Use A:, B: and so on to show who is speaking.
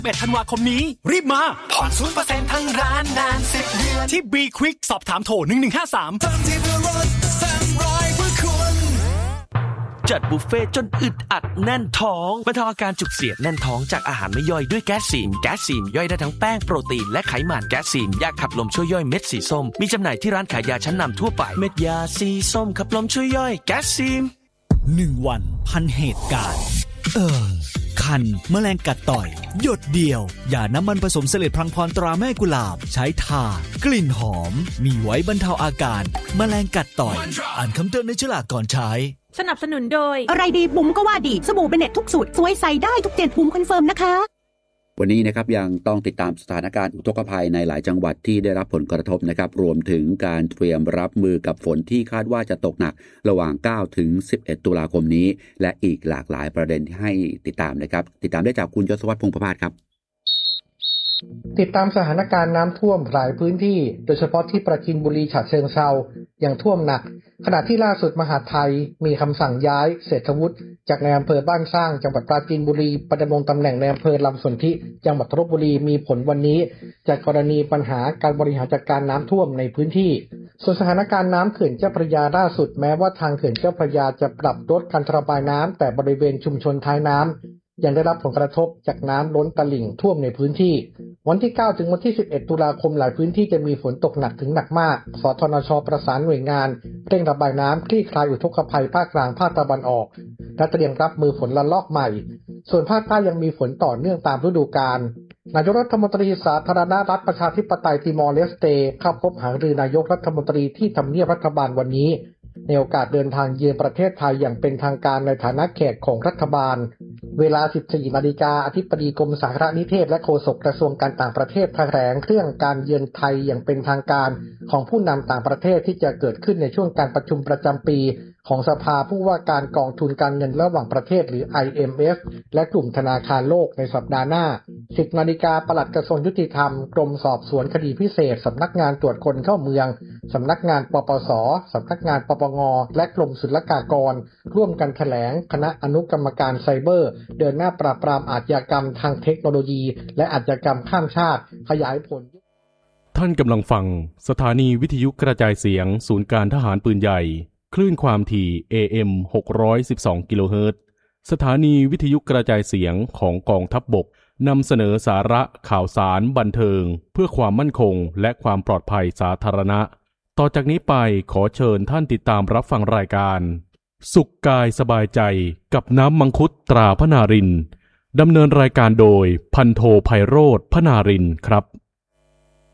A: 1 ธันวาคมนี้รีบมาผ่อน 0% ทั้งร้านนาน10 เดือนที่ B Quick สอบถามโทร1153
B: จัดบุฟเฟ่จนอึดอัดแน่นท้องบรรเทาอาการจุกเสียดแน่นท้องจากอาหารไม่ย่อยด้วยแก๊สซีนย่อยได้ทั้งแป้งโปรตีนและไขมันแก๊สซีนยาขับลมช่วยย่อยเม็ดสีส้มมีจำหน่ายที่ร้านขายยาชั้นนำทั่วไปเม็ดยาสีส้มขับลมช่วยย่อยแก๊สซีน
C: 1 วันพันเหตุการณ์คันแมลงกัดต่อยหยดเดียวยาน้ำมันผสมเสลดพลังพรตราแม่กุหลาบใช้ทากลิ่นหอมมีไว้บรรเทาอาการแมลงกัดต่อยอ่านคำเตือนในฉลากก่อนใช้
D: สนับสนุนโดย
E: อะไรดีบุ๋มก็ว่าดีสบู่เบเน็ตทุกสูตรสวยใสได้ทุกเจนบุ๋มคอนเฟิร์มนะคะ
F: วันนี้นะครับยังต้องติดตามสถานการณ์อุทกภัยในหลายจังหวัดที่ได้รับผลกระทบนะครับรวมถึงการเตรียมรับมือกับฝนที่คาดว่าจะตกหนักระหว่าง9ถึง11ตุลาคมนี้และอีกหลากหลายประเด็นที่ให้ติดตามนะครับติดตามได้จากคุณยศวัฒน์พงษ์ประภาสครับ
G: ติดตามสถานการณ์น้ำท่วมหลายพื้นที่โดยเฉพาะที่ปราจีนบุรีฉะเชิงเทรายังท่วมหนักขณะที่ล่าสุดมหาดไทยมีคำสั่งย้ายเศรษฐวุฒิจากในอำเภอบ้านสร้างจังหวัดปราจีนบุรีไปดำรงตำแหน่งในอำเภอลำสนธิจังหวัดลพบุรีมีผลวันนี้จากกรณีปัญหาการบริหารจัดการน้ำท่วมในพื้นที่ส่วนสถานการณ์น้ำเขื่อนเจ้าพระยาล่าสุดแม้ว่าทางเขื่อนเจ้าพระยาจะปรับลดการระบายน้ำแต่บริเวณชุมชนท้ายน้ำยังได้รับผลกระทบจากน้ำล้นตลิ่งท่วมในพื้นที่วันที่9ถึงวันที่11ตุลาคมหลายพื้นที่จะมีฝนตกหนักถึงหนักมากสทนช.ประสานหน่วยงานเร่งระบายน้ำคลี่คลายอุทกภัยภาคกลางภาคตะวันออกและเตรียมรับมือฝนระลอกใหม่ส่วนภาคใต้ยังมีฝนต่อเนื่องตามฤดูกาลนายกรัฐมนตรีสาธารณรัฐประชาธิปไตยติมอร์เลสเตเข้าพบหารือนายกรัฐมนตรีที่ทำเนียบรัฐบาลวันนี้ในโอกาสเดินทางเยือนประเทศไทยอย่างเป็นทางการในฐานะแขกของรัฐบาลเวลา 14 นาฬิกาอธิบดีกรมสารนิเทศและโฆษกกระทรวงการต่างประเทศแถลงเรื่องการเยือนไทยอย่างเป็นทางการของผู้นำต่างประเทศที่จะเกิดขึ้นในช่วงการประชุมประจำปีของสภาผู้ว่าการกองทุนการเงินระหว่างประเทศหรือ IMF และกลุ่มธนาคารโลกในสัปดาห์หน้า 10 นาฬิกาปลัดกระทรวงยุติธรรมกรมสอบสวนคดีพิเศษสำนักงานตรวจคนเข้าเมืองสำนักงานปปส.สำนักงานปปง.และกรมศุลกากรร่วมกันแถลงคณะอนุกรรมการไซเบอร์เดินหน้าปราบปรามอาชญากรรมทางเทคโนโลยีและอาชญากรรมข้ามชาติขยายผล
H: ท่านกำลังฟังสถานีวิทยุกระจายเสียงศูนย์การทหารปืนใหญ่คลื่นความถี่ AM 612 กิโลเฮิรตซ์สถานีวิทยุกระจายเสียงของกองทัพบกนำเสนอสาระข่าวสารบันเทิงเพื่อความมั่นคงและความปลอดภัยสาธารณะต่อจากนี้ไปขอเชิญท่านติดตามรับฟังรายการสุขกายสบายใจกับน้ำมังคุดตราพนารินดำเนินรายการโดยพันโทไพโรจน์พนารินครับ